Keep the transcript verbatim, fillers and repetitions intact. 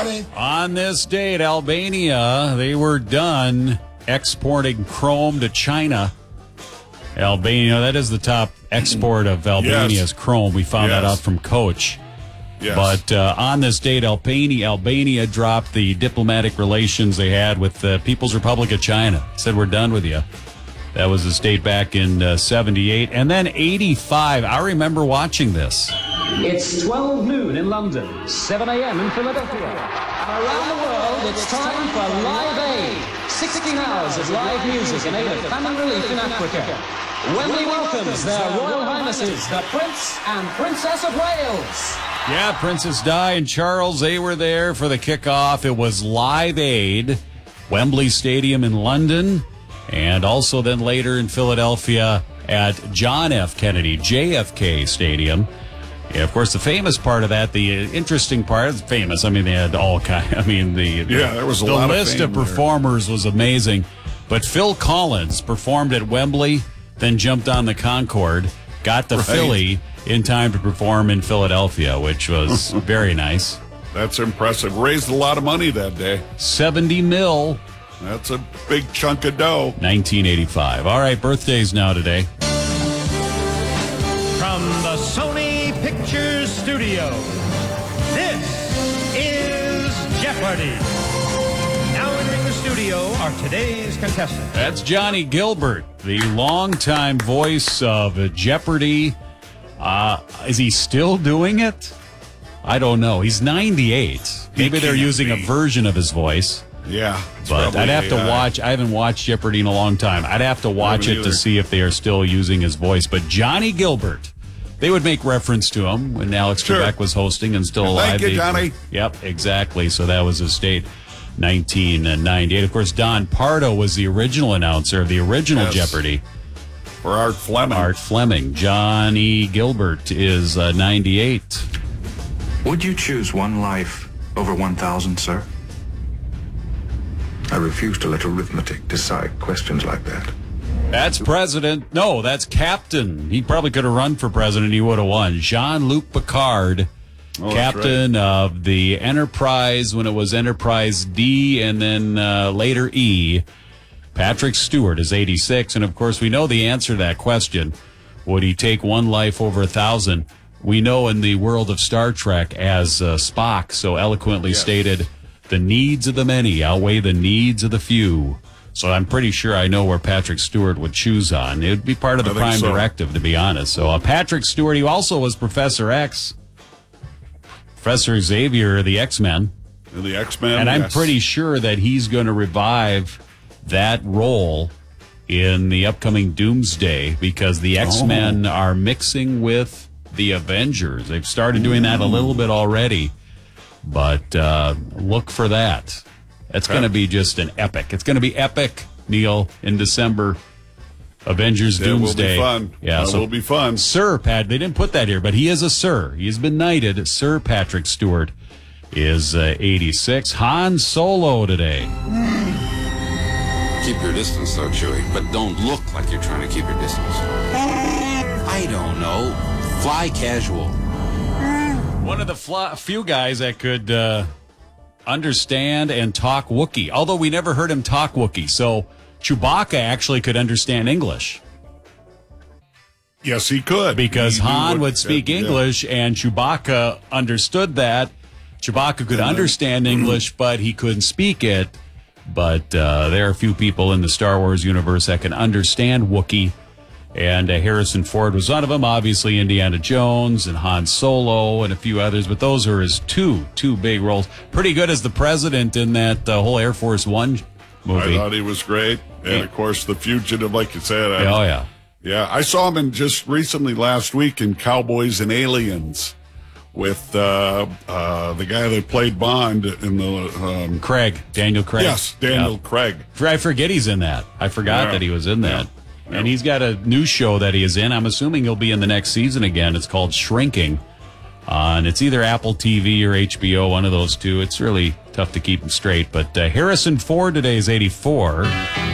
Johnny. On this date, Albania, they were done exporting chrome to China. Albania, that is the top export of Albania's yes. chrome. We found yes. that out from Coach. Yes. But uh, on this date, Albania, Albania dropped the diplomatic relations they had with the People's Republic of China. Said, we're done with you. That was the state back in uh, seventy-eight. And then eighty-five, I remember watching this. It's twelve noon in London, seven a.m. in Philadelphia. And around the world, it's time for Live Aid. sixteen hours of live music in aid of famine relief in Africa. Wembley welcomes their Royal Highnesses, the Prince and Princess of Wales. Yeah, Princess Di and Charles, they were there for the kickoff. It was Live Aid, Wembley Stadium in London, and also then later in Philadelphia at John F. Kennedy, J F K Stadium. Yeah, of course, the famous part of that, the interesting part, is famous. I mean, they had all kind. I mean, the yeah, there was a the lot list of, of performers there. was amazing. But Phil Collins performed at Wembley, then jumped on the Concorde, got to right. Philly in time to perform in Philadelphia, which was very nice. That's impressive. Raised a lot of money that day. seventy mil. That's a big chunk of dough. nineteen eighty-five. All right, birthdays now today. From the Sony Pictures Studio, this is Jeopardy! Now entering the studio are today's contestants. That's Johnny Gilbert, the longtime voice of Jeopardy! Uh, is he still doing it? I don't know. He's ninety-eight. Maybe they're using be. a version of his voice. Yeah. But I'd have to A I. watch. I haven't watched Jeopardy in a long time. I'd have to watch it either. to see if they are still using his voice. But Johnny Gilbert, they would make reference to him when Alex Sure. Trebek was hosting and still alive. Thank you, They- Johnny. Yep, exactly. So that was his date, nineteen ninety-eight. Of course, Don Pardo was the original announcer of the original Yes. Jeopardy! For Art Fleming. Art Fleming. Johnny Gilbert is uh, ninety-eight. Would you choose one life over one thousand, sir? I refuse to let arithmetic decide questions like that. That's president. No, that's captain. He probably could have run for president. He would have won. Jean-Luc Picard, Oh, that's captain of the Enterprise when it was Enterprise D and then uh, later E. Patrick Stewart is eighty-six. And, of course, we know the answer to that question. Would he take one life over a thousand? We know in the world of Star Trek, as uh, Spock so eloquently Yes. stated, the needs of the many outweigh the needs of the few. So I'm pretty sure I know where Patrick Stewart would choose on. It would be part of the I think Prime so. Directive, to be honest. So uh, Patrick Stewart, he also was Professor X, Professor Xavier, the X-Men. And the X-Men. And I'm yes. pretty sure that he's going to revive that role in the upcoming Doomsday because the X-Men Oh. are mixing with the Avengers. They've started doing that a little bit already, but uh, look for that. It's going to be just an epic. It's going to be epic, Neil, in December. Avengers It will Doomsday. be fun. Yeah, It so will be fun. Sir Pat, they didn't put that here, but he is a sir. He has been knighted. Sir Patrick Stewart is uh, eighty-six. Han Solo today. Keep your distance, though, Chewie, but don't look like you're trying to keep your distance. I don't know. Fly casual. One of the fly, few guys that could uh, understand and talk Wookiee, although we never heard him talk Wookiee. So Chewbacca actually could understand English Yes, he could. because He knew Han what- would speak yeah. English, and Chewbacca understood that. Chewbacca could understand English, but he couldn't speak it. But uh, there are a few people in the Star Wars universe that can understand Wookiee. And uh, Harrison Ford was one of them. Obviously, Indiana Jones and Han Solo and a few others. But those are his two, two big roles. Pretty good as the president in that uh, whole Air Force One movie. I thought he was great. And, Yeah. of course, The Fugitive, like you said. I, Oh, yeah. Yeah, I saw him in just recently last week in Cowboys and Aliens with uh, uh, the guy that played Bond in the... Um, Craig, Daniel Craig. yes, Daniel Yeah. Craig. I forget he's in that. I forgot Yeah. that he was in that. Yeah. And he's got a new show that he is in. I'm assuming he'll be in the next season again. It's called Shrinking. Uh, and it's either Apple T V or H B O, one of those two. It's really tough to keep him straight. But uh, Harrison Ford today is eighty-four.